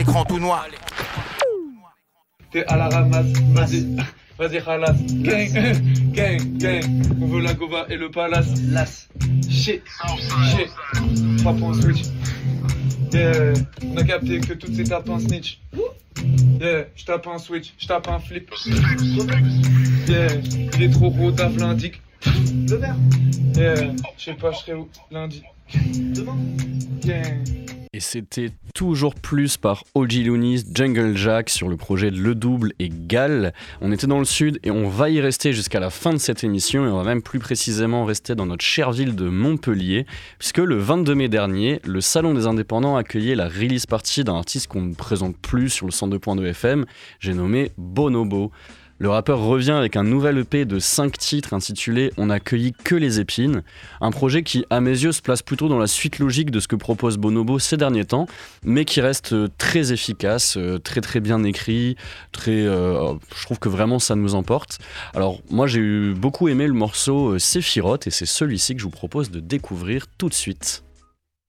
Écran tout noir. T'es à la ramasse, vas-y, khalas. Gang, gang, gang. On veut la gova et le palace. Las. Shit, shit. Frappe en switch. Yeah, on a capté que toutes ces tapes en snitch. Yeah, je tape un switch, je tape un flip. Yeah, il est trop gros, taf l'indique. Le verre. Yeah, je sais pas, je serai où lundi. Demain. Yeah. Et c'était toujours plus par OG Loonies, Jungle Jack sur le projet de Le Double et Gal. On était dans le sud et on va y rester jusqu'à la fin de cette émission et on va même plus précisément rester dans notre chère ville de Montpellier puisque le 22 mai dernier, le Salon des Indépendants accueillait la release party d'un artiste qu'on ne présente plus sur le 102.2 FM, j'ai nommé Bonobo. Le rappeur revient avec un nouvel EP de 5 titres intitulé « On n'accueillit que les épines », un projet qui, à mes yeux, se place plutôt dans la suite logique de ce que propose Bonobo ces derniers temps, mais qui reste très efficace, très très bien écrit, je trouve que vraiment ça nous emporte. Alors moi j'ai beaucoup aimé le morceau Sephiroth et c'est celui-ci que je vous propose de découvrir tout de suite.